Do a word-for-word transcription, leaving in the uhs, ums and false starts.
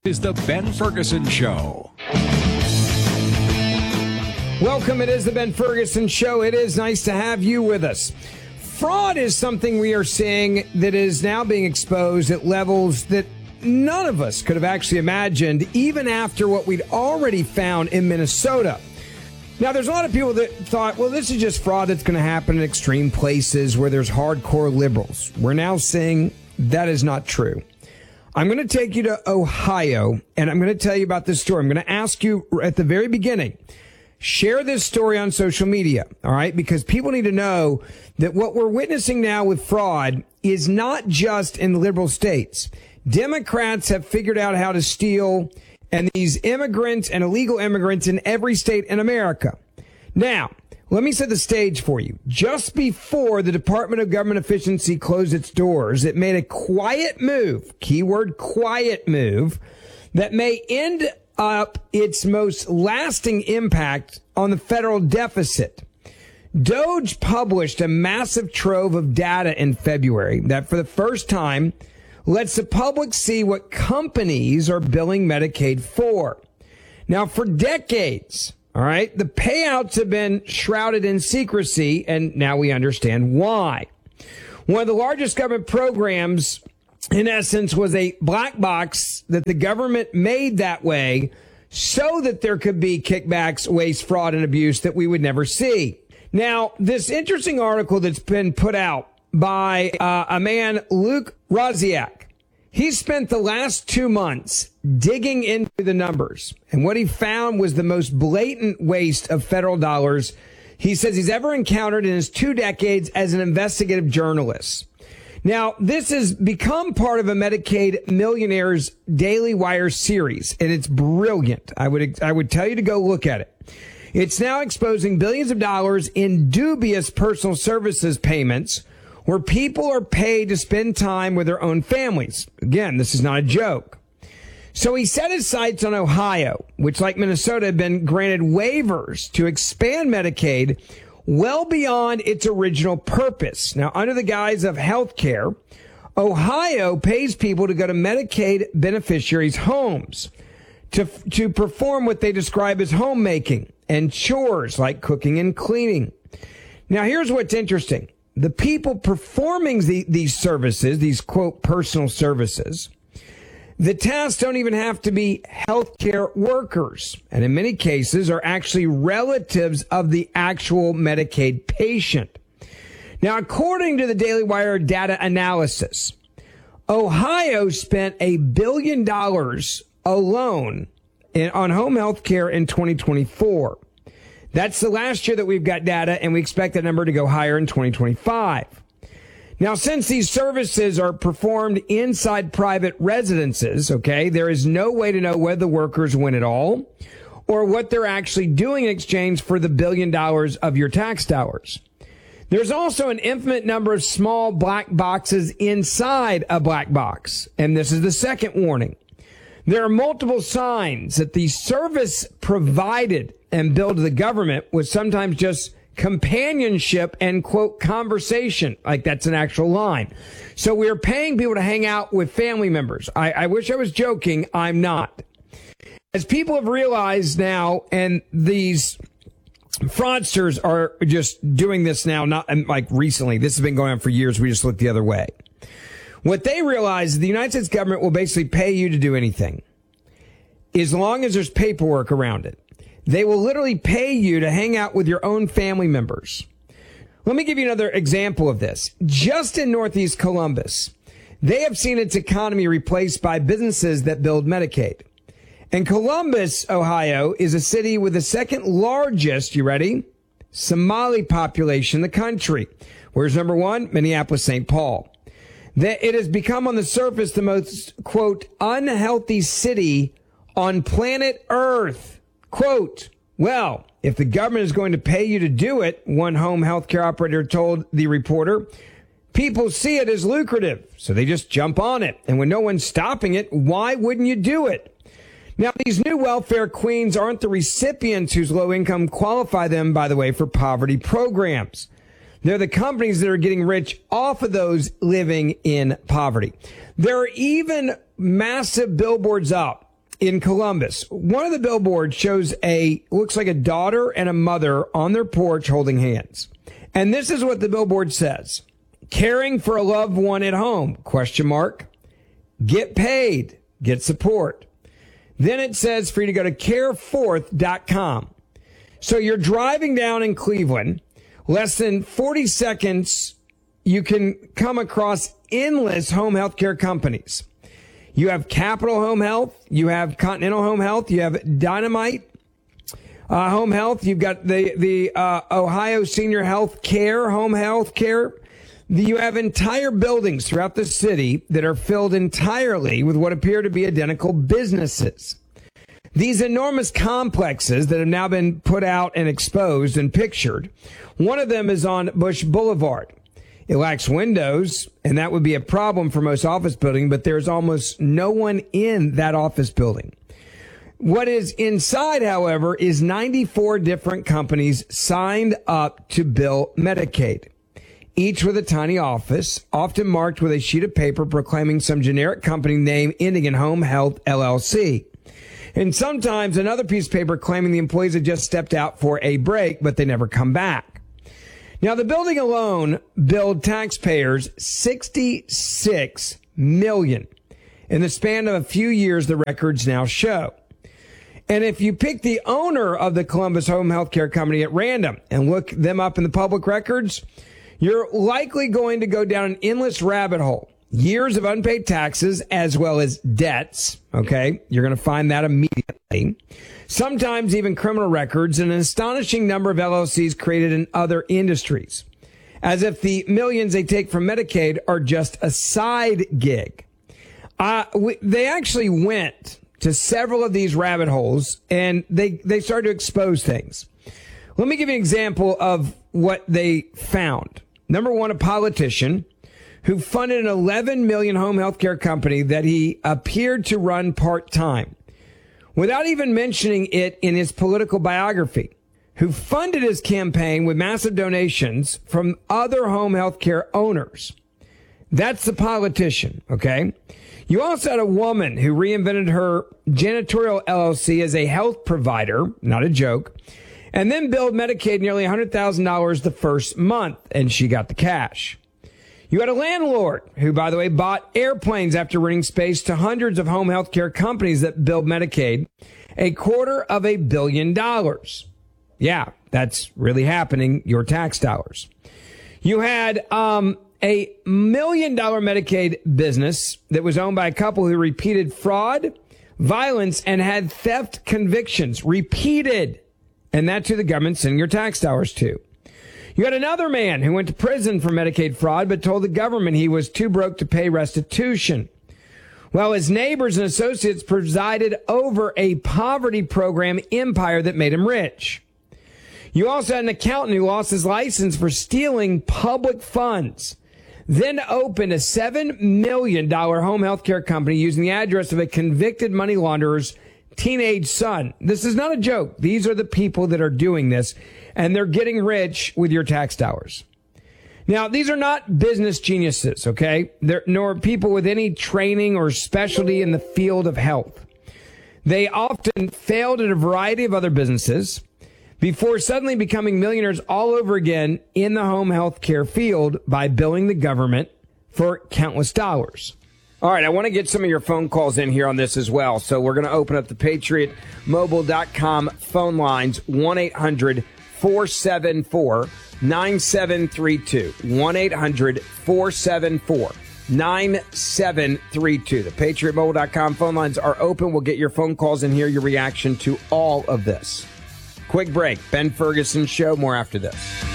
Is the Ben Ferguson Show. Welcome. It is the Ben Ferguson Show. It is nice to have you with us. Fraud is something we are seeing that is now being exposed at levels that none of us could have actually imagined, even after what we'd already found in Minnesota. Now, there's a lot of people that thought, well, this is just fraud that's going to happen in extreme places where there's hardcore liberals. We're now saying that is not true. I'm going to take you to Ohio, and I'm going to tell you about this story. I'm going to ask you at the very beginning, share this story on social media, all right? Because people need to know that what we're witnessing now with fraud is not just in liberal states. Democrats have figured out how to steal, and these immigrants and illegal immigrants in every state in America. Now, let me set the stage for you. Just before the Department of Government Efficiency closed its doors, it made a quiet move, keyword quiet move, that may end up its most lasting impact on the federal deficit. Doge published a massive trove of data in February that for the first time lets the public see what companies are billing Medicaid for. Now, for decades, all right, the payouts have been shrouded in secrecy, and now we understand why. One of the largest government programs, in essence, was a black box that the government made that way so that there could be kickbacks, waste, fraud, and abuse that we would never see. Now, this interesting article that's been put out by uh, a man, Luke Rosiak, he spent the last two months digging into the numbers, and what he found was the most blatant waste of federal dollars he says he's ever encountered in his two decades as an investigative journalist. Now, this has become part of a Medicaid Millionaires Daily Wire series, and it's brilliant. I would I would tell you to go look at it. It's now exposing billions of dollars in dubious personal services payments where people are paid to spend time with their own families. Again, this is not a joke. So he set his sights on Ohio, which, like Minnesota, had been granted waivers to expand Medicaid well beyond its original purpose. Now, under the guise of health care, Ohio pays people to go to Medicaid beneficiaries' homes to, to perform what they describe as homemaking and chores like cooking and cleaning. Now, here's what's interesting. The people performing the, these services, these, quote, personal services, the tasks don't even have to be healthcare workers, and in many cases are actually relatives of the actual Medicaid patient. Now, according to the Daily Wire data analysis, Ohio spent a billion dollars alone in, on home health care in twenty twenty-four. That's the last year that we've got data, and we expect that number to go higher in twenty twenty-five. Now, since these services are performed inside private residences, okay, there is no way to know whether the workers win at all or what they're actually doing in exchange for the billion dollars of your tax dollars. There's also an infinite number of small black boxes inside a black box, and this is the second warning. There are multiple signs that the service provided and billed to the government was sometimes just companionship and, quote, conversation. Like that's an actual line. So we're paying people to hang out with family members. I, I wish I was joking. I'm not. As people have realized now, and these fraudsters are just doing this now, not like recently. This has been going on for years. We just look the other way. What they realize is the United States government will basically pay you to do anything as long as there's paperwork around it. They will literally pay you to hang out with your own family members. Let me give you another example of this. Just in Northeast Columbus, they have seen its economy replaced by businesses that build Medicaid. And Columbus, Ohio, is a city with the second largest, you ready, Somali population in the country. Where's number one? Minneapolis, Saint Paul. That it has become on the surface the most, quote, unhealthy city on planet Earth. Quote, well, if the government is going to pay you to do it, one home healthcare operator told the reporter, people see it as lucrative, so they just jump on it. And when no one's stopping it, why wouldn't you do it? Now, these new welfare queens aren't the recipients whose low income qualify them, by the way, for poverty programs. They're the companies that are getting rich off of those living in poverty. There are even massive billboards up in Columbus. One of the billboards shows a, looks like a daughter and a mother on their porch holding hands. And this is what the billboard says. Caring for a loved one at home, question mark. Get paid, get support. Then it says for you to go to care forth dot com. So you're driving down in Cleveland, less than forty seconds, you can come across endless home health care companies. You have Capital Home Health, you have Continental Home Health, you have Dynamite uh, Home Health, you've got the, the uh, Ohio Senior Health Care, Home Health Care. You have entire buildings throughout the city that are filled entirely with what appear to be identical businesses. These enormous complexes that have now been put out and exposed and pictured. One of them is on Bush Boulevard. It lacks windows, and that would be a problem for most office buildings, but there's almost no one in that office building. What is inside, however, is ninety-four different companies signed up to bill Medicaid, each with a tiny office, often marked with a sheet of paper proclaiming some generic company name ending in Home Health L L C. And sometimes another piece of paper claiming the employees had just stepped out for a break, but they never come back. Now, the building alone billed taxpayers sixty-six million dollars in the span of a few years, the records now show. And if you pick the owner of the Columbus Home Health Care Company at random and look them up in the public records, you're likely going to go down an endless rabbit hole. Years of unpaid taxes as well as debts. Okay. You're going to find that immediately. Sometimes even criminal records and an astonishing number of L L Cs created in other industries. As if the millions they take from Medicaid are just a side gig. Uh, we, they actually went to several of these rabbit holes and they, they started to expose things. Let me give you an example of what they found. Number one, a politician who funded an eleven million dollars home health care company that he appeared to run part-time, without even mentioning it in his political biography, who funded his campaign with massive donations from other home health care owners. That's the politician, okay? You also had a woman who reinvented her janitorial L L C as a health provider, not a joke, and then billed Medicaid nearly one hundred thousand dollars the first month, and she got the cash. You had a landlord who, by the way, bought airplanes after renting space to hundreds of home health care companies that billed Medicaid a quarter of a billion dollars. Yeah, that's really happening, your tax dollars. You had um, a million dollar Medicaid business that was owned by a couple who repeated fraud, violence, and had theft convictions. Repeated. And that's who the government's sending your tax dollars to. You had another man who went to prison for Medicaid fraud, but told the government he was too broke to pay restitution. Well, his neighbors and associates presided over a poverty program empire that made him rich. You also had an accountant who lost his license for stealing public funds, then opened a seven million dollars home health care company using the address of a convicted money launderer's teenage son. This is not a joke. These are the people that are doing this, and they're getting rich with your tax dollars. Now, these are not business geniuses, okay? They're, nor people with any training or specialty in the field of health. They often failed at a variety of other businesses before suddenly becoming millionaires all over again in the home health care field by billing the government for countless dollars. All right, I want to get some of your phone calls in here on this as well. So we're going to open up the patriot mobile dot com phone lines, one eight hundred four seven four nine seven three two. one eight hundred four seven four nine seven three two. The patriot mobile dot com phone lines are open. We'll get your phone calls and hear your reaction to all of this. Quick break. Ben Ferguson Show. More after this.